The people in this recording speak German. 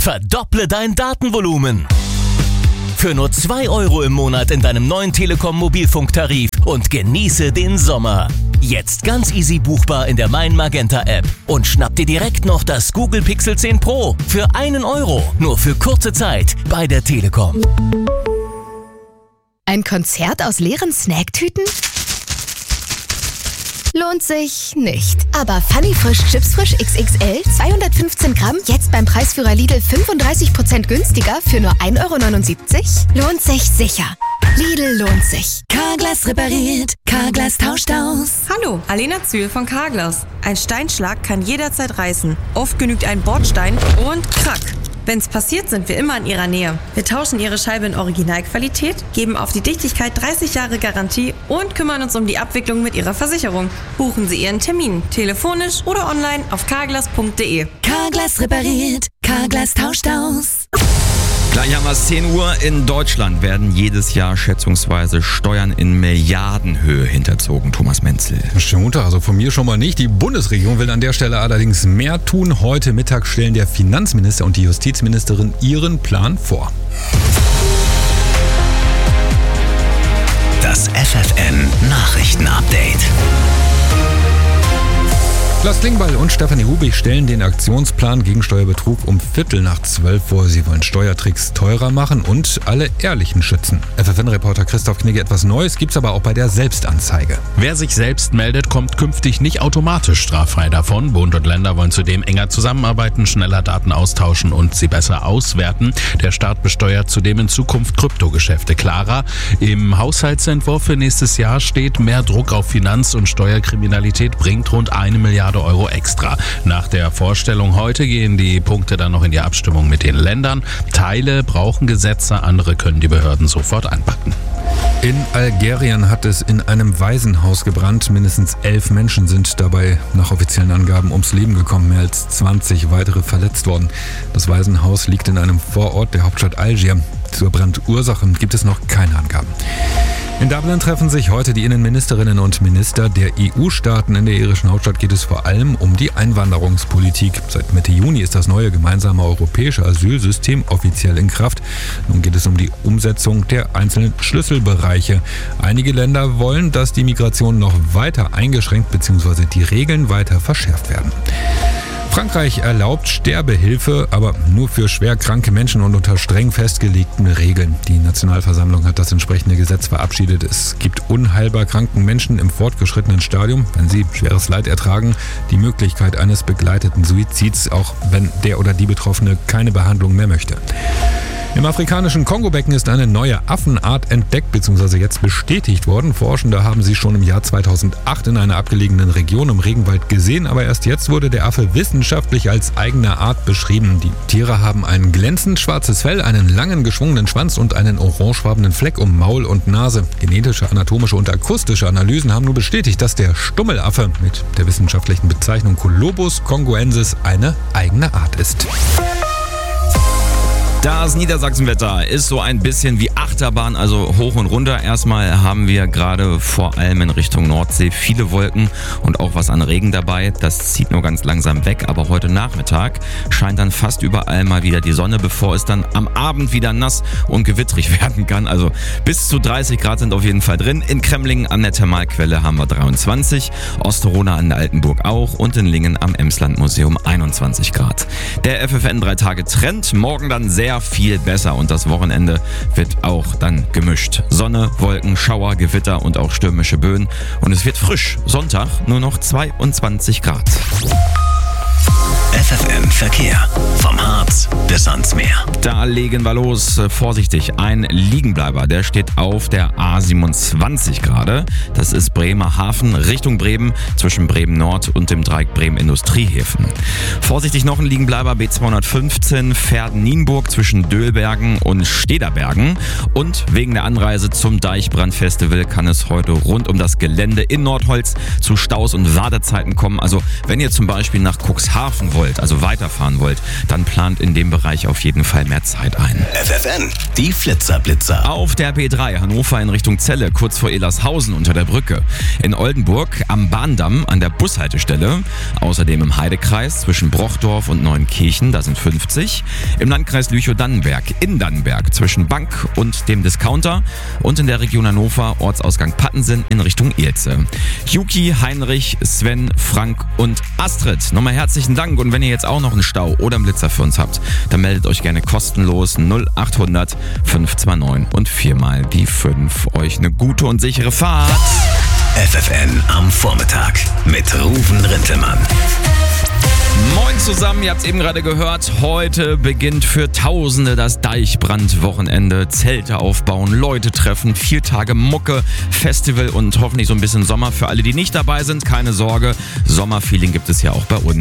Verdopple dein Datenvolumen. Für nur 2 € im Monat in deinem neuen Telekom-Mobilfunktarif und genieße den Sommer. Jetzt ganz easy buchbar in der Mein Magenta App. Und schnapp dir direkt noch das Google Pixel 10 Pro für 1 €. Nur für kurze Zeit bei der Telekom. Ein Konzert aus leeren Snacktüten? Lohnt sich nicht. Aber Funny Frisch Chips Frisch XXL 215 Gramm jetzt beim Preisführer Lidl 35% günstiger für nur 1,79 €? Lohnt sich sicher. Lidl lohnt sich. Carglass repariert, Carglass tauscht aus. Hallo, Alena Zühl von Carglass. Ein Steinschlag kann jederzeit reißen. Oft genügt ein Bordstein und krack. Wenn's passiert, sind wir immer in Ihrer Nähe. Wir tauschen Ihre Scheibe in Originalqualität, geben auf die Dichtigkeit 30 Jahre Garantie und kümmern uns um die Abwicklung mit Ihrer Versicherung. Buchen Sie Ihren Termin, telefonisch oder online auf carglass.de. Carglass repariert, Carglass tauscht aus. Gleich haben wir es 10 Uhr. In Deutschland werden jedes Jahr schätzungsweise Steuern in Milliardenhöhe hinterzogen. Thomas Menzel. Schönen guten Tag, also von mir schon mal nicht. Die Bundesregierung will an der Stelle allerdings mehr tun. Heute Mittag stellen der Finanzminister und die Justizministerin ihren Plan vor. Das FFN Nachrichten-Update. Lars Klingbeil und Stefanie Hubig stellen den Aktionsplan gegen Steuerbetrug um 11:45 vor. Sie wollen Steuertricks teurer machen und alle Ehrlichen schützen. FFN-Reporter Christoph Knigge, etwas Neues gibt's aber auch bei der Selbstanzeige. Wer sich selbst meldet, kommt künftig nicht automatisch straffrei davon. Bund und Länder wollen zudem enger zusammenarbeiten, schneller Daten austauschen und sie besser auswerten. Der Staat besteuert zudem in Zukunft Kryptogeschäfte klarer. Im Haushaltsentwurf für nächstes Jahr steht, mehr Druck auf Finanz- und Steuerkriminalität bringt rund 1 Milliarde Euro extra. Nach der Vorstellung heute gehen die Punkte dann noch in die Abstimmung mit den Ländern. Teile brauchen Gesetze, andere können die Behörden sofort anpacken. In Algerien hat es in einem Waisenhaus gebrannt. Mindestens 11 Menschen sind dabei nach offiziellen Angaben ums Leben gekommen. Mehr als 20 weitere verletzt worden. Das Waisenhaus liegt in einem Vorort der Hauptstadt Algier. Zur Brandursache gibt es noch keine Angaben. In Dublin treffen sich heute die Innenministerinnen und Minister der EU-Staaten. In der irischen Hauptstadt geht es vor allem um die Einwanderungspolitik. Seit Mitte Juni ist das neue gemeinsame europäische Asylsystem offiziell in Kraft. Nun geht es um die Umsetzung der einzelnen Schlüsselbereiche. Einige Länder wollen, dass die Migration noch weiter eingeschränkt bzw. die Regeln weiter verschärft werden. Frankreich erlaubt Sterbehilfe, aber nur für schwer kranke Menschen und unter streng festgelegten Regeln. Die Nationalversammlung hat das entsprechende Gesetz verabschiedet. Es gibt unheilbar kranken Menschen im fortgeschrittenen Stadium, wenn sie schweres Leid ertragen, die Möglichkeit eines begleiteten Suizids, auch wenn der oder die Betroffene keine Behandlung mehr möchte. Im afrikanischen Kongo-Becken ist eine neue Affenart entdeckt bzw. jetzt bestätigt worden. Forschende haben sie schon im Jahr 2008 in einer abgelegenen Region im Regenwald gesehen, aber erst jetzt wurde der Affe wissenschaftlich als eigene Art beschrieben. Die Tiere haben ein glänzend schwarzes Fell, einen langen geschwungenen Schwanz und einen orangefarbenen Fleck um Maul und Nase. Genetische, anatomische und akustische Analysen haben nur bestätigt, dass der Stummelaffe mit der wissenschaftlichen Bezeichnung Colobus congoensis eine eigene Art ist. Das Niedersachsenwetter ist so ein bisschen wie Achterbahn, also hoch und runter. Erstmal haben wir gerade vor allem in Richtung Nordsee viele Wolken und auch was an Regen dabei. Das zieht nur ganz langsam weg, aber heute Nachmittag scheint dann fast überall mal wieder die Sonne, bevor es dann am Abend wieder nass und gewittrig werden kann. Also bis zu 30 Grad sind auf jeden Fall drin. In Kremlingen an der Thermalquelle haben wir 23, Osterona an der Altenburg auch und in Lingen am Emslandmuseum 21 Grad. Der FFN 3-Tage-Trend, morgen dann sehr viel besser und das Wochenende wird auch dann gemischt. Sonne, Wolken, Schauer, Gewitter und auch stürmische Böen und es wird frisch. Sonntag nur noch 22 Grad. FFN Verkehr. Vom Harz bis ans Meer. Da legen wir los. Vorsichtig, ein Liegenbleiber, der steht auf der A27 gerade. Das ist Bremerhaven Richtung Bremen, zwischen Bremen Nord und dem Dreieck Bremen Industriehäfen. Vorsichtig noch ein Liegenbleiber, B215 Verden-Nienburg zwischen Döhlbergen und Stederbergen. Und wegen der Anreise zum Deichbrandfestival kann es heute rund um das Gelände in Nordholz zu Staus und Wartezeiten kommen. Also wenn ihr zum Beispiel nach Cuxhaven wollt, also weiterfahren wollt, dann plant in dem Bereich auf jeden Fall mehr Zeit ein. FFN, die Flitzer-Blitzer. Auf der B3 Hannover in Richtung Celle, kurz vor Elershausen unter der Brücke. In Oldenburg am Bahndamm an der Bushaltestelle. Außerdem im Heidekreis zwischen Brochdorf und Neunkirchen, da sind 50. Im Landkreis Lüchow-Dannenberg in Dannenberg zwischen Bank und dem Discounter. Und in der Region Hannover Ortsausgang Pattensen in Richtung Ilze. Yuki, Heinrich, Sven, Frank und Astrid. Nochmal herzlichen Dank. Und wenn ihr jetzt auch noch einen Stau oder einen Blitzer für uns habt, dann meldet euch gerne kostenlos 0800 529 und 4 mal die 5. Euch eine gute und sichere Fahrt. FFN am Vormittag mit Ruven Rintelmann. Moin zusammen, ihr habt es eben gerade gehört, heute beginnt für Tausende das Deichbrand-Wochenende. Zelte aufbauen, Leute treffen, 4 Tage Mucke, Festival und hoffentlich so ein bisschen Sommer. Für alle, die nicht dabei sind, keine Sorge, Sommerfeeling gibt es ja auch bei uns.